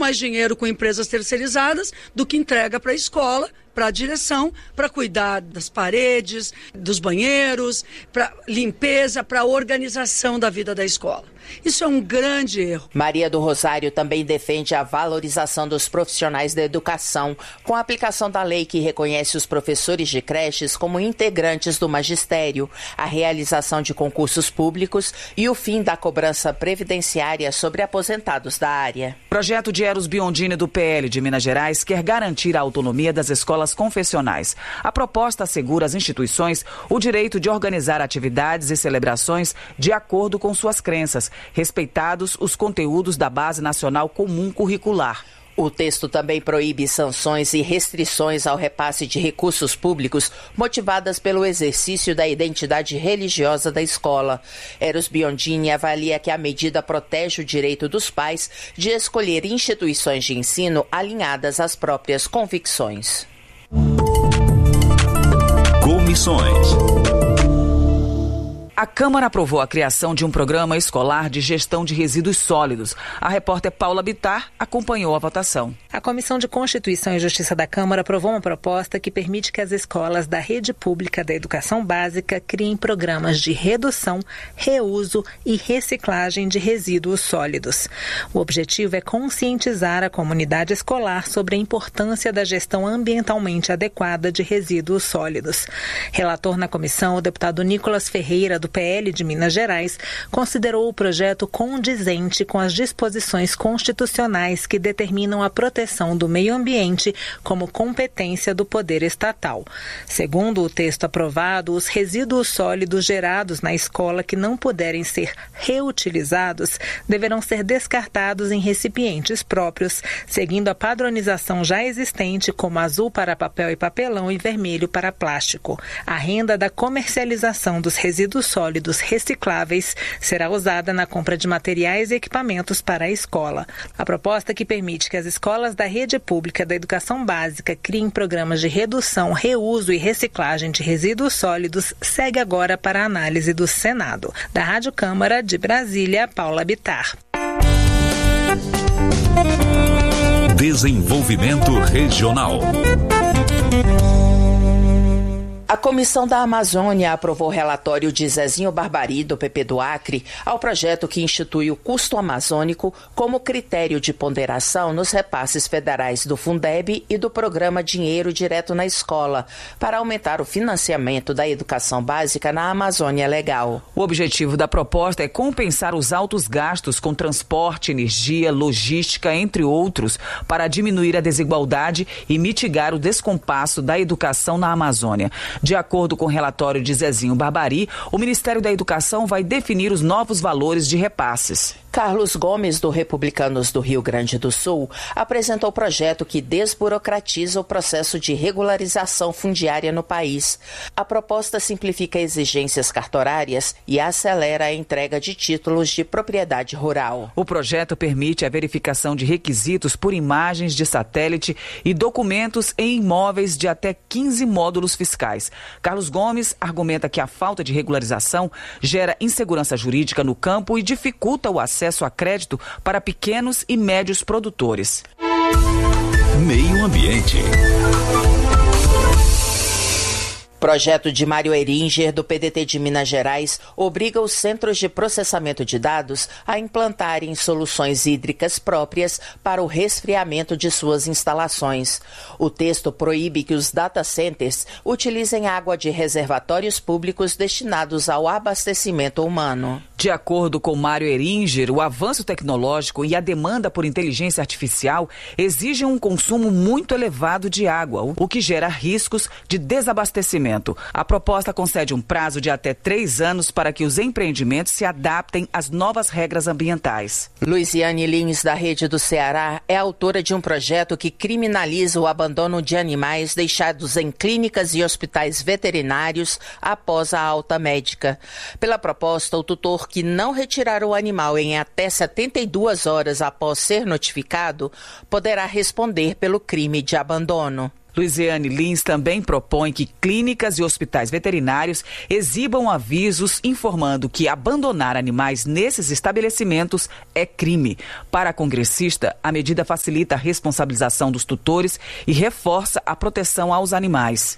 mais dinheiro com empresas terceirizadas do que entrega para a escola, para a direção, para cuidar das paredes, dos banheiros, para limpeza, para a organização da vida da escola. Isso é um grande erro. Maria do Rosário também defende a valorização dos profissionais da educação, com a aplicação da lei que reconhece os professores de creches como integrantes do magistério, a realização de concursos públicos e o fim da cobrança previdenciária sobre aposentados da área. O projeto de Eros Biondini do PL de Minas Gerais quer garantir a autonomia das escolas confessionais. A proposta assegura às instituições o direito de organizar atividades e celebrações de acordo com suas crenças, respeitados os conteúdos da Base Nacional Comum Curricular. O texto também proíbe sanções e restrições ao repasse de recursos públicos motivadas pelo exercício da identidade religiosa da escola. Eros Biondini avalia que a medida protege o direito dos pais de escolher instituições de ensino alinhadas às próprias convicções. Comissões. A Câmara aprovou a criação de um programa escolar de gestão de resíduos sólidos. A repórter Paula Bittar acompanhou a votação. A Comissão de Constituição e Justiça da Câmara aprovou uma proposta que permite que as escolas da rede pública da educação básica criem programas de redução, reuso e reciclagem de resíduos sólidos. O objetivo é conscientizar a comunidade escolar sobre a importância da gestão ambientalmente adequada de resíduos sólidos. Relator na comissão, o deputado Nicolas Ferreira, do PL de Minas Gerais, considerou o projeto condizente com as disposições constitucionais que determinam a proteção do meio ambiente como competência do poder estatal. Segundo o texto aprovado, os resíduos sólidos gerados na escola que não puderem ser reutilizados deverão ser descartados em recipientes próprios, seguindo a padronização já existente como azul para papel e papelão e vermelho para plástico. A renda da comercialização dos resíduos sólidos recicláveis será usada na compra de materiais e equipamentos para a escola. A proposta que permite que as escolas da rede pública da educação básica criem programas de redução, reuso e reciclagem de resíduos sólidos segue agora para a análise do Senado. Da Rádio Câmara de Brasília, Paula Bittar. Desenvolvimento Regional. A Comissão da Amazônia aprovou o relatório de Zezinho Barbari, do PP do Acre, ao projeto que institui o custo amazônico como critério de ponderação nos repasses federais do Fundeb e do programa Dinheiro Direto na Escola, para aumentar o financiamento da educação básica na Amazônia Legal. O objetivo da proposta é compensar os altos gastos com transporte, energia, logística, entre outros, para diminuir a desigualdade e mitigar o descompasso da educação na Amazônia. De acordo com o relatório de Zezinho Barbari, o Ministério da Educação vai definir os novos valores de repasses. Carlos Gomes, do Republicanos do Rio Grande do Sul, apresentou o projeto que desburocratiza o processo de regularização fundiária no país. A proposta simplifica exigências cartorárias e acelera a entrega de títulos de propriedade rural. O projeto permite a verificação de requisitos por imagens de satélite e documentos em imóveis de até 15 módulos fiscais. Carlos Gomes argumenta que a falta de regularização gera insegurança jurídica no campo e dificulta o acesso a crédito para pequenos e médios produtores. Meio Ambiente. Projeto de Mário Eringer, do PDT de Minas Gerais, obriga os centros de processamento de dados a implantarem soluções hídricas próprias para o resfriamento de suas instalações. O texto proíbe que os data centers utilizem água de reservatórios públicos destinados ao abastecimento humano. De acordo com Mário Eringer, o avanço tecnológico e a demanda por inteligência artificial exigem um consumo muito elevado de água, o que gera riscos de desabastecimento. A proposta concede um prazo de até 3 anos para que os empreendimentos se adaptem às novas regras ambientais. Luiziane Lins, da Rede do Ceará, é autora de um projeto que criminaliza o abandono de animais deixados em clínicas e hospitais veterinários após a alta médica. Pela proposta, o tutor que não retirar o animal em até 72 horas após ser notificado poderá responder pelo crime de abandono. Luiziane Lins também propõe que clínicas e hospitais veterinários exibam avisos informando que abandonar animais nesses estabelecimentos é crime. Para a congressista, a medida facilita a responsabilização dos tutores e reforça a proteção aos animais.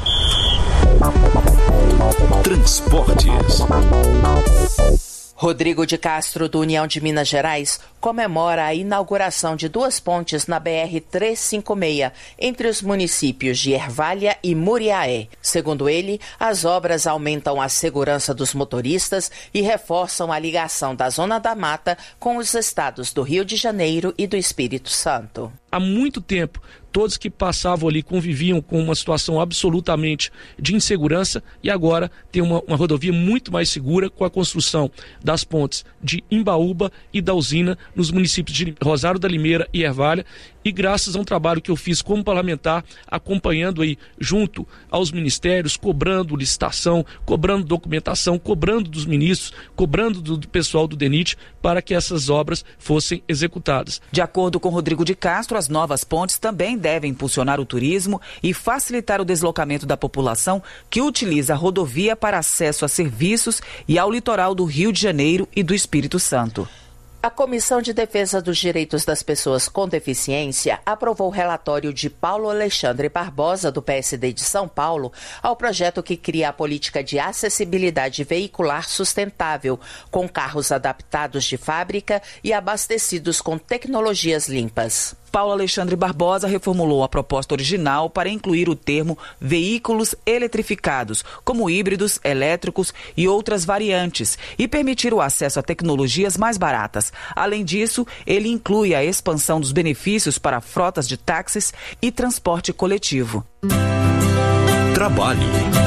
Transportes. Rodrigo de Castro, do União de Minas Gerais, comemora a inauguração de 2 pontes na BR-356, entre os municípios de Ervália e Muriaé. Segundo ele, as obras aumentam a segurança dos motoristas e reforçam a ligação da Zona da Mata com os estados do Rio de Janeiro e do Espírito Santo. Há muito tempo, todos que passavam ali conviviam com uma situação absolutamente de insegurança e agora tem uma rodovia muito mais segura com a construção das pontes de Imbaúba e da Usina nos municípios de Rosário da Limeira e Ervália, e graças a um trabalho que eu fiz como parlamentar, acompanhando aí junto aos ministérios, cobrando licitação, cobrando documentação, cobrando dos ministros, cobrando do pessoal do DENIT para que essas obras fossem executadas. De acordo com Rodrigo de Castro, as novas pontes também devem impulsionar o turismo e facilitar o deslocamento da população que utiliza a rodovia para acesso a serviços e ao litoral do Rio de Janeiro e do Espírito Santo. A Comissão de Defesa dos Direitos das Pessoas com Deficiência aprovou o relatório de Paulo Alexandre Barbosa, do PSD de São Paulo, ao projeto que cria a política de acessibilidade veicular sustentável, com carros adaptados de fábrica e abastecidos com tecnologias limpas. Paulo Alexandre Barbosa reformulou a proposta original para incluir o termo veículos eletrificados, como híbridos, elétricos e outras variantes, e permitir o acesso a tecnologias mais baratas. Além disso, ele inclui a expansão dos benefícios para frotas de táxis e transporte coletivo. Trabalho.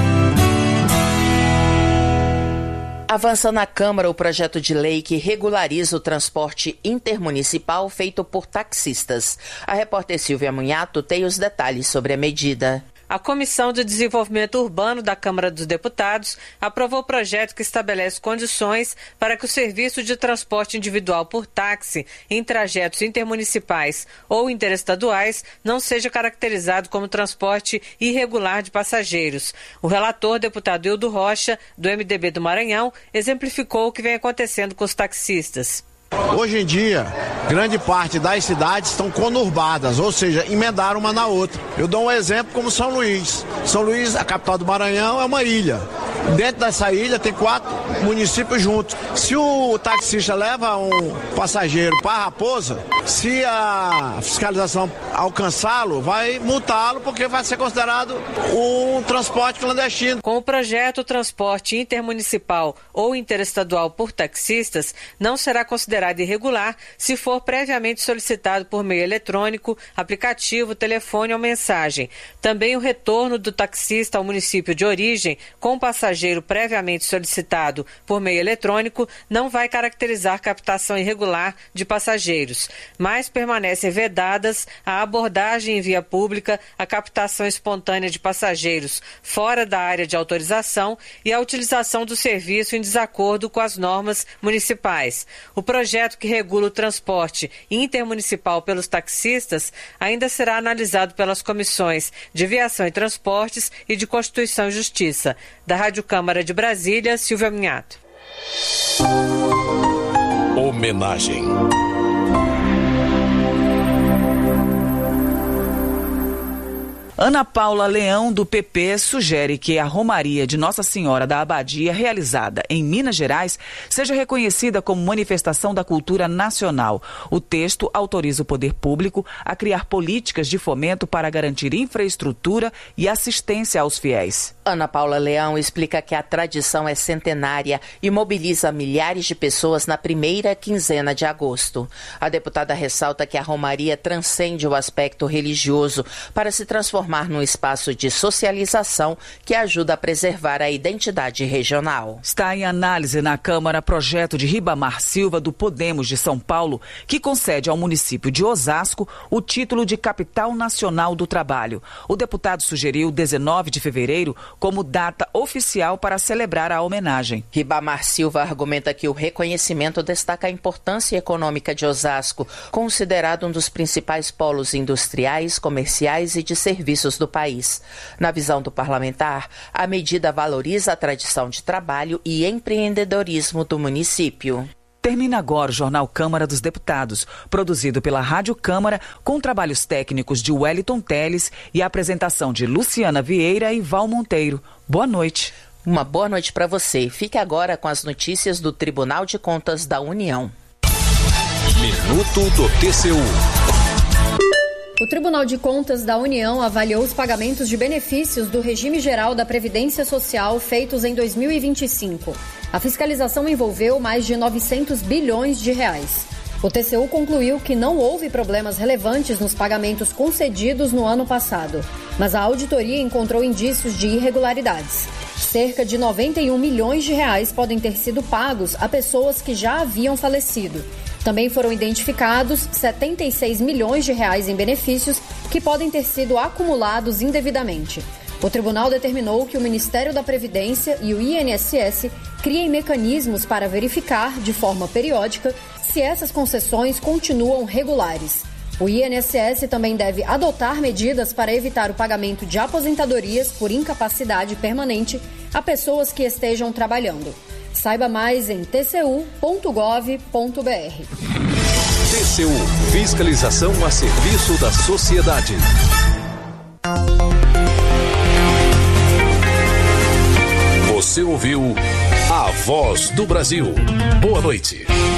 Avança na Câmara o projeto de lei que regulariza o transporte intermunicipal feito por taxistas. A repórter Silvia Munhato tem os detalhes sobre a medida. A Comissão de Desenvolvimento Urbano da Câmara dos Deputados aprovou o projeto que estabelece condições para que o serviço de transporte individual por táxi em trajetos intermunicipais ou interestaduais não seja caracterizado como transporte irregular de passageiros. O relator, deputado Hildo Rocha, do MDB do Maranhão, exemplificou o que vem acontecendo com os taxistas. Hoje em dia, grande parte das cidades estão conurbadas, ou seja, emendaram uma na outra. Eu dou um exemplo como São Luís. São Luís, a capital do Maranhão, é uma ilha. Dentro dessa ilha tem 4 municípios juntos. Se o taxista leva um passageiro para Raposa, se a fiscalização alcançá-lo, vai multá-lo porque vai ser considerado um transporte clandestino. Com o projeto, o transporte intermunicipal ou interestadual por taxistas não será considerado irregular se for previamente solicitado por meio eletrônico, aplicativo, telefone ou mensagem. Também o retorno do taxista ao município de origem com passageiro previamente solicitado por meio eletrônico não vai caracterizar captação irregular de passageiros, mas permanecem vedadas a abordagem em via pública, a captação espontânea de passageiros fora da área de autorização e a utilização do serviço em desacordo com as normas municipais. O projeto que regula o transporte intermunicipal pelos taxistas ainda será analisado pelas comissões de Viação e Transportes e de Constituição e Justiça. Da Rádio Câmara de Brasília, Silvia Minhato. Homenagem. Ana Paula Leão, do PP, sugere que a Romaria de Nossa Senhora da Abadia, realizada em Minas Gerais, seja reconhecida como manifestação da cultura nacional. O texto autoriza o poder público a criar políticas de fomento para garantir infraestrutura e assistência aos fiéis. Ana Paula Leão explica que a tradição é centenária e mobiliza milhares de pessoas na primeira quinzena de agosto. A deputada ressalta que a Romaria transcende o aspecto religioso para se transformar num espaço de socialização que ajuda a preservar a identidade regional. Está em análise na Câmara projeto de Ribamar Silva, do Podemos de São Paulo, que concede ao município de Osasco o título de Capital Nacional do Trabalho. O deputado sugeriu 19 de fevereiro como data oficial para celebrar a homenagem. Ribamar Silva argumenta que o reconhecimento destaca a importância econômica de Osasco, considerado um dos principais polos industriais, comerciais e de serviços serviços do país. Na visão do parlamentar, a medida valoriza a tradição de trabalho e empreendedorismo do município. Termina agora o Jornal Câmara dos Deputados, produzido pela Rádio Câmara, com trabalhos técnicos de Wellington Teles e a apresentação de Luciana Vieira e Val Monteiro. Boa noite. Uma boa noite para você. Fique agora com as notícias do Tribunal de Contas da União. Minuto do TCU. O Tribunal de Contas da União avaliou os pagamentos de benefícios do regime geral da Previdência Social feitos em 2025. A fiscalização envolveu mais de 900 bilhões de reais. O TCU concluiu que não houve problemas relevantes nos pagamentos concedidos no ano passado, mas a auditoria encontrou indícios de irregularidades. Cerca de 91 milhões de reais podem ter sido pagos a pessoas que já haviam falecido. Também foram identificados 76 milhões de reais em benefícios que podem ter sido acumulados indevidamente. O tribunal determinou que o Ministério da Previdência e o INSS criem mecanismos para verificar, de forma periódica, se essas concessões continuam regulares. O INSS também deve adotar medidas para evitar o pagamento de aposentadorias por incapacidade permanente a pessoas que estejam trabalhando. Saiba mais em tcu.gov.br. TCU, fiscalização a serviço da sociedade. Você ouviu A Voz do Brasil. Boa noite.